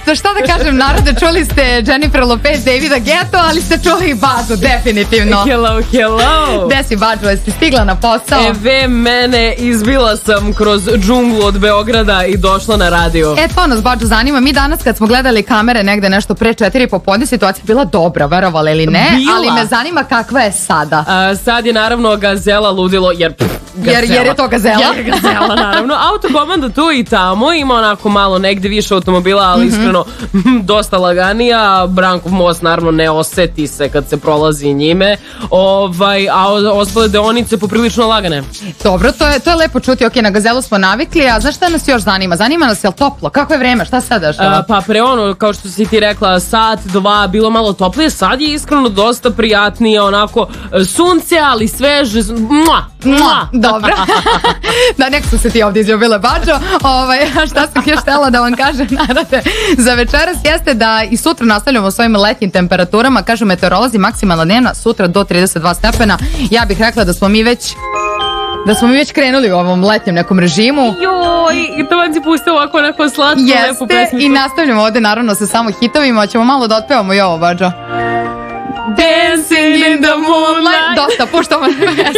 šta da kažem, narode, čuli ste Jennifer Lopez, Davida Guetta, ali ste čuli i Badžu, definitivno. Hello. Gde si, Badžu, jesi stigla na posao? Eve mene, izbila sam kroz džunglu od Beograda i došla na radio. To nas, Badžu, zanima. Mi danas kad smo gledali kamere negde nešto pre 4 popodne, situacija je bila dobra, verovali ili ne, ali me zanima kakva je sada. Sad je naravno gazela ludilo, jer je to gazela. Jer je gazela, naravno. Autokomanda tu i tamo, ima onako malo negde više automobila, ali iskreno dosta laganija. Brankov most naravno ne oseti se kad se prolazi njime, a ostale deonice poprilično lagane. Dobro, to je lepo čuti. Ok, na gazelu smo navikli, a znaš šta nas još zanima? Zanima nas je li toplo? Kako je vreme? Šta sad dešava? Pa pre kao što si ti rekla, sat, dva, bilo malo toplije, sad je iskreno dosta prijatnije, onako sunce, ali sveže. Dobro. Da, nek su se ti ovdje izljubile, Badžo. Šta sam još htjela da vam kažem, narode, za večeras jeste da i sutra nastavljamo s ovim letnjim temperaturama. Kažu meteorolozi, maksimalna dnevna sutra do 32 stepena. Ja bih rekla da smo mi već krenuli u ovom letnjem nekom režimu. Joj, i to vam si pustio ovako neko slatko, lepo pesmicu. I nastavljamo ovdje naravno sa samo hitovima. Ćemo malo da otpevamo i ovo, Badžo. Dancing in the moonlight. Dosta, puštamo.